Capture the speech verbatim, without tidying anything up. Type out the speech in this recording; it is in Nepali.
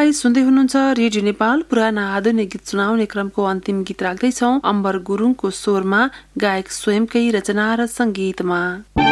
तपाई सुन्दै हुनुहुन्छ रेडियो नेपाल पुराना आधुनिक गीत सुनाउने क्रमको अन्तिम गीत राख्दैछौ अम्बर गुरुङको स्वरमा गायक स्वयंकै रचना र संगीतमा।